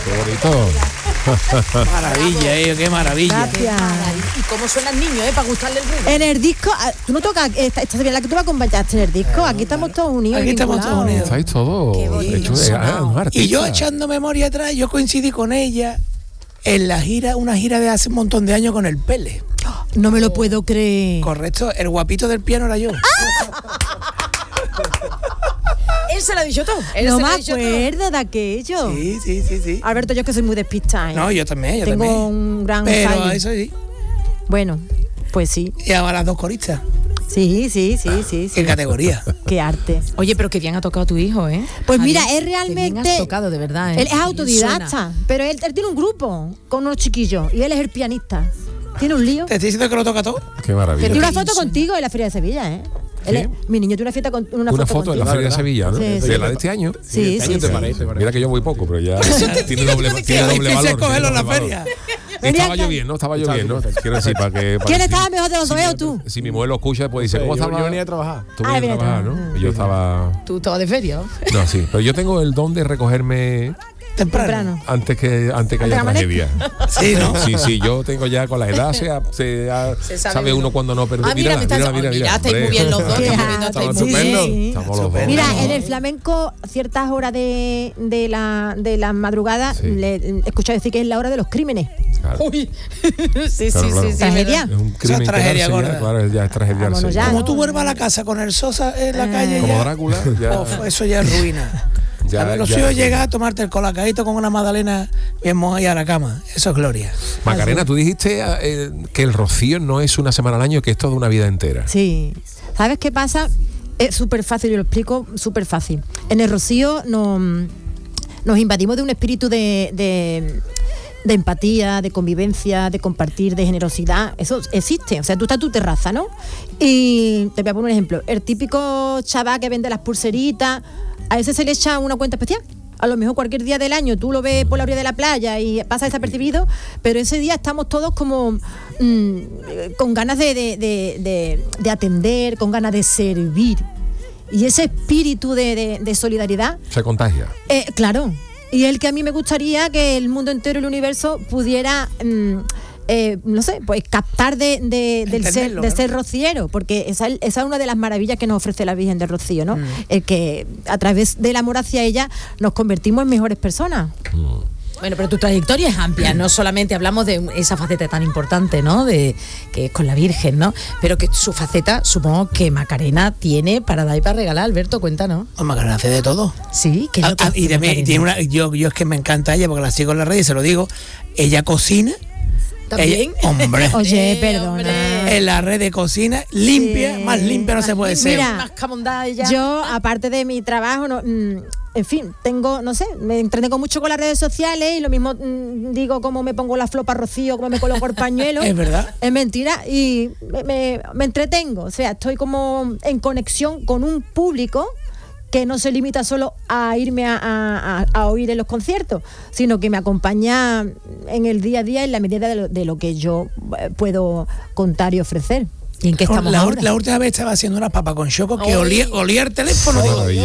Qué bonito. Maravilla, qué maravilla. Gracias. Y cómo suenan niños, para gustarle el ritmo. En el disco, tú no tocas, esta sería la que tú me acompañaste en el disco. Aquí estamos todos unidos. Aquí estamos todos unidos. Estáis todos hechos de artistas. Y yo echando memoria atrás, yo coincidí con ella en una gira de hace un montón de años con el Pele. No me lo puedo creer. Correcto, el guapito del piano era yo. Él se lo ha dicho todo. No me acuerdo de aquello. Sí. Alberto, yo es que soy muy despistada. No, yo también. Tengo un gran Pero fallo. eso sí. Bueno, pues sí. Y ahora las dos coristas. Sí. ¿Qué categoría? Qué arte. Oye, pero qué bien ha tocado tu hijo, ¿eh? Pues Javi, mira, es qué bien realmente... has tocado, de verdad, ¿eh? Él es autodidacta, pero él tiene un grupo con unos chiquillos y él es el pianista. Tiene un lío. ¿Te estoy diciendo que lo toca todo? Qué maravilla. Tiene una foto contigo en la Feria de Sevilla, ¿eh? Mi niño tiene Una foto en la Feria de Sevilla, ¿no? Sí. De la de este año. Sí. Mira que yo voy poco, pero ya tiene doble valor. Cogerlo en la feria. Estaba lloviendo, Quiero decir, para que... ¿Quién estaba mejor de los dos, o tú? Si mi mujer lo escucha, pues dice, ¿cómo estaba? Yo venía a trabajar. Tú venías a trabajar, ¿no? Y yo estaba... Tú estabas de feria, ¿no? No, sí. Pero yo tengo el don de recogerme... Temprano. Antes que haya tragedia. Sí, ¿no? Sí, yo tengo ya con la edad, se sabe uno cuando no perder. Mira, Mira, estáis muy bien los dos, estamos viendo, estamos estáis muy bien. estupendo. Estamos los dos. Mira, en el flamenco, ciertas horas de la madrugada, le he escuchado decir que es la hora de los crímenes. Claro. Uy. Sí, Claro. Tragedia. Es un crimen. Esa tragedia quedarse gorda. ya, claro, ya es tragediarse. Vámonos ya. Como tú vuelvas a la casa con el Sosa en la calle Como ya, Drácula, ya. eso ya es ruina. A ver, lo suyo llega a tomarte el colacadito con una magdalena bien mojada y a la cama. Eso es gloria. Macarena, tú dijiste que el rocío no es una semana al año, que es toda una vida entera. Sí. ¿Sabes qué pasa? Es súper fácil, yo lo explico súper fácil. En el rocío nos invadimos de un espíritu de empatía, de convivencia, de compartir, de generosidad. Eso existe. O sea, tú estás en tu terraza, ¿no? Y te voy a poner un ejemplo. El típico chaval que vende las pulseritas, a ese se le echa una cuenta especial. A lo mejor cualquier día del año tú lo ves por la orilla de la playa y pasa desapercibido, pero ese día estamos todos como con ganas de atender, con ganas de servir. Y ese espíritu de solidaridad Se contagia. claro, y el que a mí me gustaría que el mundo entero, el universo, pudiera no sé, pues captar del ser rociero, porque esa es una de las maravillas que nos ofrece la Virgen del Rocío, ¿no? El que a través del amor hacia ella nos convertimos en mejores personas. Bueno, pero tu trayectoria es amplia, no solamente hablamos de esa faceta tan importante, ¿no? De que es con la Virgen, ¿no? Pero que su faceta, supongo que Macarena tiene para dar y para regalar. Alberto, cuéntanos. Macarena hace de todo. Sí, que y tiene yo es que me encanta ella porque la sigo en las redes y se lo digo. Ella cocina. ¿También? Hombre. Oye, perdona. hombre. En la red de cocina, limpia, Sí. más limpia no se puede ser. Mira, Más camondada ella. yo, aparte de mi trabajo, en fin, no sé, me entretengo mucho con las redes sociales y lo mismo digo cómo me pongo la flor para Rocío, cómo me coloco el pañuelo. Es verdad. Es mentira y me entretengo, o sea, estoy como en conexión con un público que no se limita solo a irme a oír en los conciertos, sino que me acompaña en el día a día en la medida de lo que yo puedo contar y ofrecer. ¿Y en qué estamos ahora? La última vez estaba haciendo una papa con choco que olía el teléfono.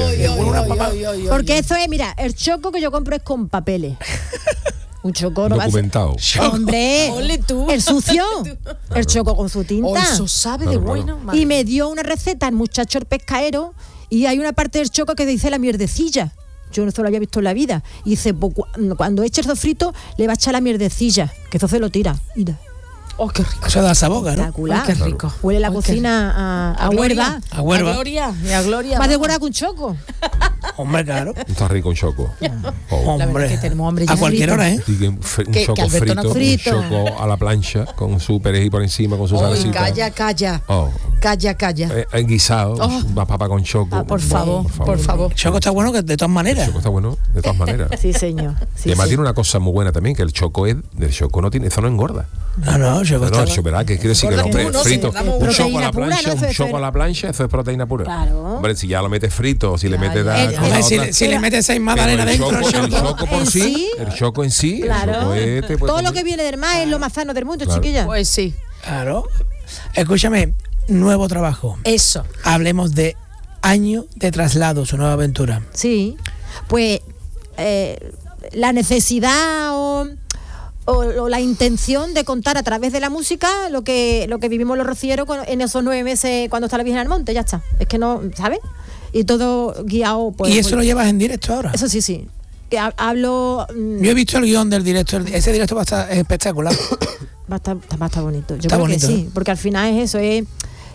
Porque eso es, mira, el choco que yo compro es con papeles. Un choco no va a ser. Documentado. Hombre, Ole tú. el sucio, el choco con su tinta. Oh, eso sabe de bueno. Y me dio una receta el muchacho el pescaero y hay una parte del choco que dice la mierdecilla. Yo no se lo había visto en la vida. Y dice, pues, cuando eche el sofrito, le va a echar la mierdecilla, que eso se lo tira. Mira. Oh, qué rico. Eso da esa boca, ¿no? Espectacular. Oh, qué rico. Huele la Oh, cocina a huerva. A huerva. A Gloria. Y a Gloria. Más de huerva que un choco. Hombre, claro. Está rico un choco. La verdad Hombre. es que tenemos hambre ya. A cualquier hora, ¿eh? Y que un Que choco Alberto no frito, come un choco a la plancha, con su perejil por encima, con su Oy, salecita. calla. Oh. Calla. Guisado, Oh. una papa con choco. Por favor. Choco está bueno que de todas El maneras. choco está bueno, de todas maneras. Sí, señor. Sí, y además sí. tiene una cosa muy buena también, que el choco no tiene, eso no engorda. No, Choco No, está eso verá, que quiere decir que Engorda lo tú, no, frito, si damos un choco a proteína la pura, plancha, ¿no? Eso un es choco a la plancha, eso es proteína pura. Claro. Hombre, si ya lo metes frito, o si le metes Hombre, si le metes 6 magdalenas Pero dentro, el choco por En sí, sí, el choco en sí, Claro. el choco te puede Todo lo comer. que viene del mar es lo más sano del mundo, Claro. chiquilla. Pues sí. Claro. Escúchame, nuevo trabajo. Eso. Hablemos de Año de Traslado, su nueva aventura. Sí, pues la necesidad o la intención de contar a través de la música lo que vivimos los rocieros en esos 9 meses cuando está la Virgen al Monte, ya está. Es que no, ¿sabes? Y todo guiado. Pues, ¿y eso lo llevas en directo ahora? Eso sí. Que hablo. Yo he visto el guión del directo, ese directo va a estar espectacular. Va a estar bonito. Yo está creo bonito, que sí, porque al final es eso, es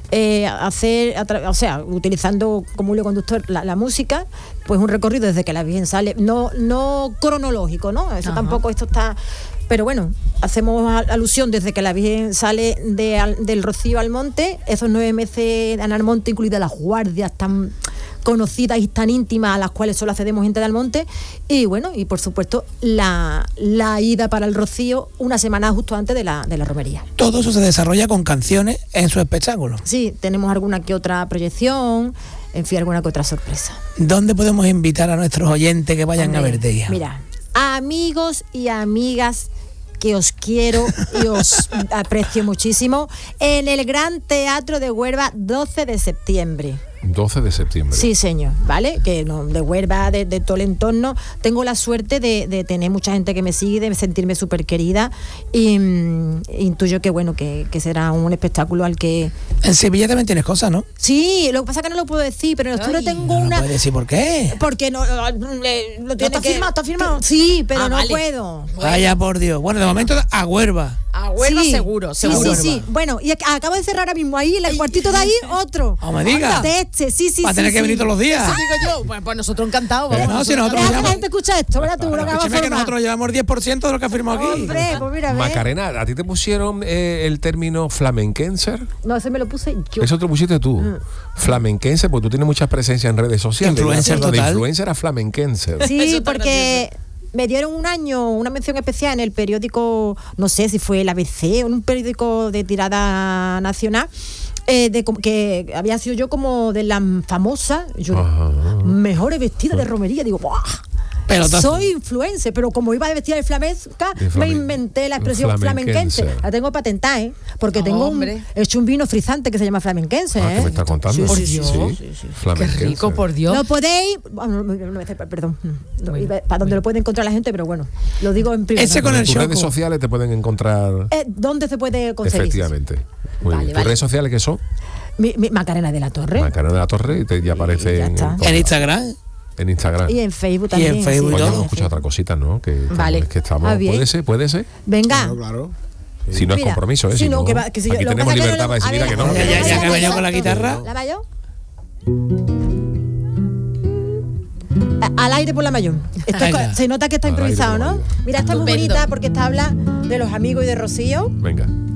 utilizando como hilo conductor la música, pues un recorrido desde que la Virgen sale, no cronológico, ¿no? Eso Ajá. Tampoco esto está. Pero bueno, hacemos alusión desde que la Virgen sale del Rocío al monte, esos 9 meses en el monte, incluidas las guardias tan conocidas y tan íntimas a las cuales solo accedemos gente del monte, y bueno, y por supuesto la ida para el Rocío una semana justo antes de la romería. Todo eso se desarrolla con canciones en su espectáculo. Sí, tenemos alguna que otra proyección, en fin, alguna que otra sorpresa. ¿Dónde podemos invitar a nuestros oyentes que vayan a verte, hija? Mira, amigos y amigas que os quiero y os aprecio muchísimo, en el Gran Teatro de Huelva, 12 de septiembre. 12 de septiembre. Sí, señor, ¿vale? Que no, de Huelva, de todo el entorno. Tengo la suerte de tener mucha gente que me sigue, de sentirme súper querida, y intuyo que bueno, que será un espectáculo al que... En Sevilla también tienes cosas, ¿no? Sí, lo que pasa es que no lo puedo decir, pero en octubre tengo una... ¿No puedes decir por qué? Porque no ¿Está firmado? ¿Está firmado? Sí, pero no vale. puedo. Vaya por Dios. Bueno, de momento a Huelva. A Huelva sí, seguro. Sí. Bueno, y acabo de cerrar ahora mismo ahí, en el cuartito de ahí, otro. No me digas. Sí. Va a tener que venir todos los días. Eso digo yo. Pues nosotros encantados. Pero no, si nosotros la gente escucha esto, ¿verdad? Tú, que nosotros llevamos 10% de lo que ha firmado aquí. Hombre, pues mira, Macarena, ¿a ti te pusieron el término flamenquenser? No, ese me lo puse yo. Eso te lo pusiste tú. Flamenquenser, porque tú tienes mucha presencia en redes sociales. Influencer total. De influencer a flamenquenser. Sí, porque... Me dieron un año una mención especial en el periódico, no sé si fue el ABC, un periódico de tirada nacional, que había sido yo como de las famosas, mejores vestidas de romería. Digo, ¡buah! Soy influencer, pero como iba de vestida de flamenca, me inventé la expresión flamenquense. La tengo patentada, ¿eh? Porque he hecho un vino frisante que se llama flamenquense, ¿eh? ¿Qué me está contando? Por Dios. Qué rico, por Dios. Lo podéis... Perdón. Para donde lo puede encontrar la gente, pero bueno, lo digo en privado. Ese con el tus redes sociales te pueden encontrar... ¿Dónde se puede conseguir? Efectivamente. Muy bien. ¿Tus redes sociales qué son? Mi Macarena de la Torre. Macarena de la Torre, y ya aparece en Instagram. En Instagram. Y en Facebook también. Y en Facebook. Oye, hemos escuchado otra cosita, ¿no? Vale. Que estamos, ¿Puede ser? Venga. Claro. Si no es compromiso, ¿eh? Si no, aquí tenemos libertad para decidir que no. Ya que ha venido con la guitarra. ¿La mayor? Al aire por la mayor. Se nota que está improvisado, ¿no? Mira, está muy bonita porque esta habla de los amigos y de Rocío. Venga.